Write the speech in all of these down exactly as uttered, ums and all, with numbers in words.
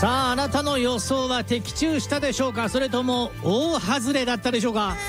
さあ、あなたの予想は的中したでしょうか、それとも大外れだったでしょうか。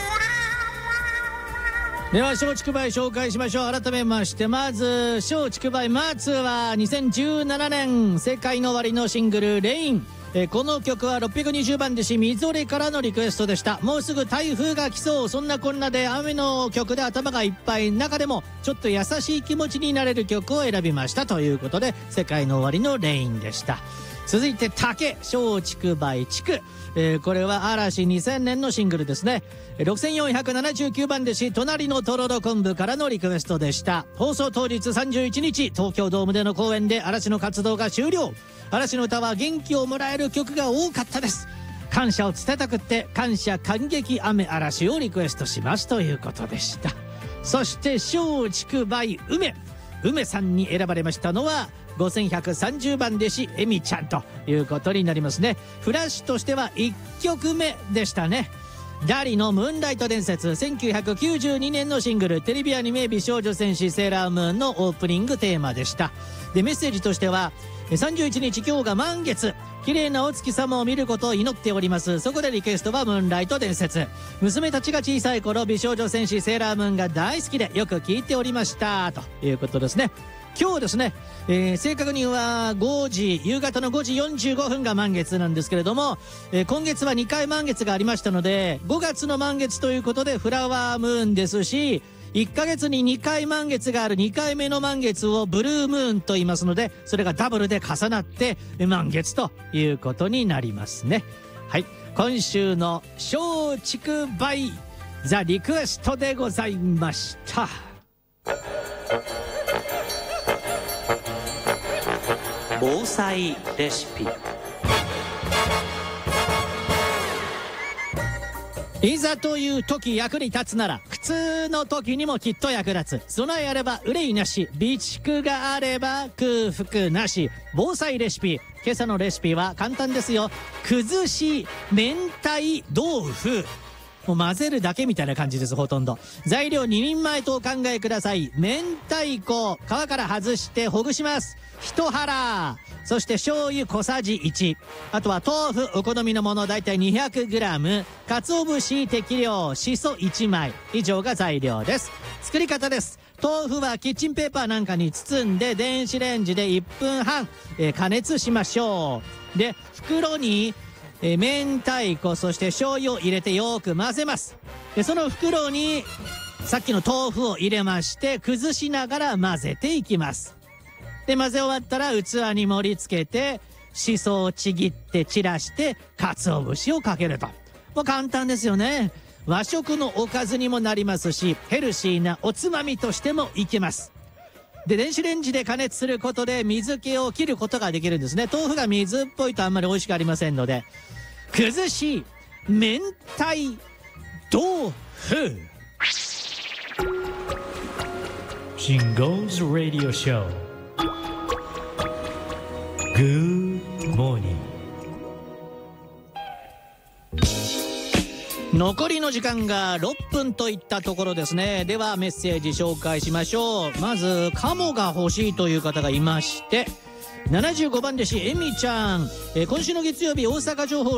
では松竹梅紹介しましょう。改めまして、まず松竹梅まずはにせんじゅうななねん世界の終わりのシングルレイン。えこの曲はろっぴゃくにじゅうばん弟子みぞれからのリクエストでした。もうすぐ台風が来そう、そんなこんなで雨の曲で頭がいっぱい、中でもちょっと優しい気持ちになれる曲を選びましたということで、世界の終わりのレインでした。続いて竹、松竹梅竹、えー、これは嵐にせんねんのシングルですね。ろくせんよんひゃくななじゅうきゅうばん弟子隣のとろろ昆布からのリクエストでした。放送当日さんじゅういちにち東京ドームでの公演で嵐の活動が終了。嵐の歌は元気をもらえる曲が多かったです。感謝を伝えたくって感謝感激雨嵐をリクエストしますということでした。そして松竹梅梅梅さんに選ばれましたのはごせんひゃくさんじゅうばん弟子えみちゃんということになりますね。フラッシュとしてはいっきょくめでしたね。ダリのムーンライト伝説、せんきゅうひゃくきゅうじゅうにねんのシングル、テレビアニメ美少女戦士セーラームーンのオープニングテーマでした。でメッセージとしては、さんじゅういちにち今日が満月、綺麗なお月様を見ることを祈っております。そこでリクエストはムーンライト伝説。娘たちが小さい頃美少女戦士セーラームーンが大好きでよく聴いておりましたということですね。今日ですね、えー、正確にはごじ夕方のごじよんじゅうごふんが満月なんですけれども、えー、今月はにかい満月がありましたので、ごがつの満月ということでフラワームーンですし、いっかげつににかい満月があるにかいめの満月をブルームーンと言いますので、それがダブルで重なって満月ということになりますね。はい、今週の松竹梅ザリクエストでございました。 防災レシピ。 いざという時役に立つなら普通の時にもきっと役立つ。備えあれば憂いなし、備蓄があれば空腹なし。防災レシピ、今朝のレシピは簡単ですよ。崩し明太豆腐。もう混ぜるだけみたいな感じです。ほとんど材料ににんまえとお考えください。明太子、皮から外してほぐします。一腹。そして醤油小さじいち。あとは豆腐お好みのものだいたい にひゃくグラム、 鰹節適量、しそいちまい。以上が材料です。作り方です。豆腐はキッチンペーパーなんかに包んで電子レンジでいっぷんはん、えー、加熱しましょう。で袋にえー、明太子そして醤油を入れてよく混ぜます。でその袋にさっきの豆腐を入れまして崩しながら混ぜていきます。で混ぜ終わったら器に盛り付けてしそをちぎって散らして鰹節をかけると。もう簡単ですよね。和食のおかずにもなりますし、ヘルシーなおつまみとしてもいけます。で電子レンジで加熱することで水気を切ることができるんですね。豆腐が水っぽいとあんまり美味しくありませんので。崩し明太豆腐。 シンゴーズラディオショー。Good morning。 残りの時間がろっぷんといったところですね。ではメッセージ紹介しましょう。まずカモが欲しいという方がいまして、ななじゅうごばん弟子えみちゃん、えー、今週の月曜日大阪城ホール